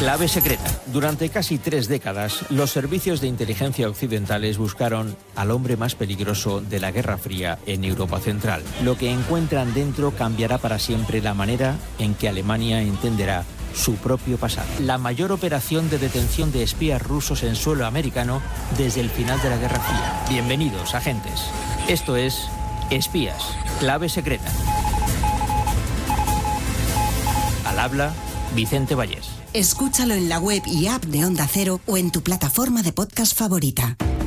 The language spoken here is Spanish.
Clave secreta. Durante casi 3 décadas, los servicios de inteligencia occidentales buscaron al hombre más peligroso de la Guerra Fría en Europa Central. Lo que encuentran dentro cambiará para siempre la manera en que Alemania entenderá su propio pasado. La mayor operación de detención de espías rusos en suelo americano desde el final de la Guerra Fría. Bienvenidos, agentes. Esto es Espías, Clave secreta. Al habla, Vicente Vallés. Escúchalo en la web y app de Onda Cero o en tu plataforma de podcast favorita.